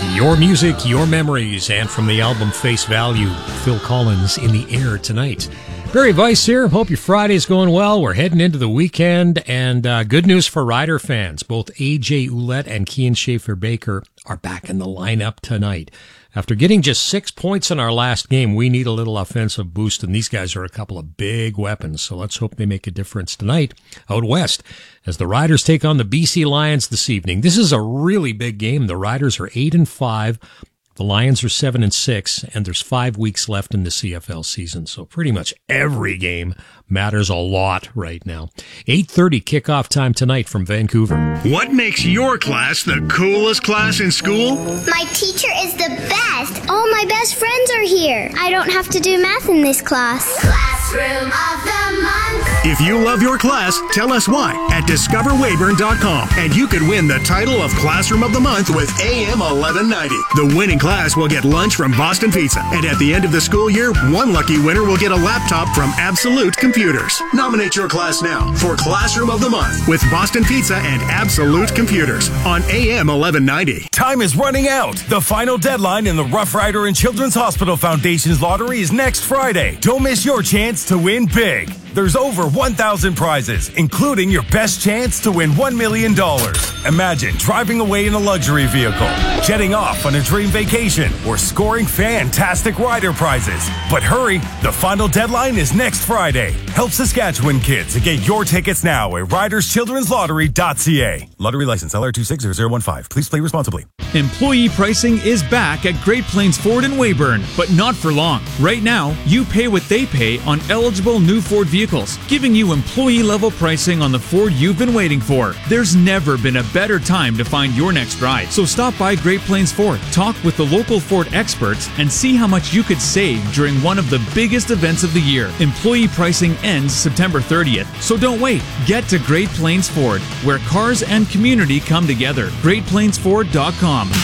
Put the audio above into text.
Your music, your memories, and from the album Face Value, Phil Collins in the air tonight. Barry Weiss here. Hope your Friday's going well. We're heading into the weekend, and good news for Rider fans. Both A.J. Ouellette and Kian Schaefer-Baker are back in the lineup tonight. After getting just 6 points in our last game, we need a little offensive boost, and these guys are a couple of big weapons, so let's hope they make a difference tonight out west as the Riders take on the BC Lions this evening. This is a really big game. The Riders are 8-5. The Lions are 7-6, and there's 5 weeks left in the CFL season, so pretty much every game matters a lot right now. 8:30 kickoff time tonight from Vancouver. What makes your class the coolest class in school? My teacher is the best. All my best friends are here. I don't have to do math in this class. Classroom of the Month. If you love your class, tell us why at discoverweyburn.com, and you could win the title of Classroom of the Month with AM 1190. The winning class will get lunch from Boston Pizza, and at the end of the school year, one lucky winner will get a laptop from Absolute Computers. Nominate your class now for Classroom of the Month with Boston Pizza and Absolute Computers on AM 1190. Time is running out. The final deadline in the Rough Rider and Children's Hospital Foundation's lottery is next Friday. Don't miss your chance to win big. There's over 1,000 prizes, including your best chance to win $1 million. Imagine driving away in a luxury vehicle, jetting off on a dream vacation, or scoring fantastic rider prizes. But hurry, the final deadline is next Friday. Help Saskatchewan kids and get your tickets now at riderschildrenslottery.ca. Lottery license LR260015. Please play responsibly. Employee pricing is back at Great Plains Ford in Weyburn, but not for long. Right now, you pay what they pay on eligible new Ford vehicles, giving you employee-level pricing on the Ford you've been waiting for. There's never been a better time to find your next ride. So stop by Great Plains Ford, talk with the local Ford experts, and see how much you could save during one of the biggest events of the year. Employee pricing ends September 30th, so don't wait. Get to Great Plains Ford, where cars and community come together. GreatPlainsFord.com.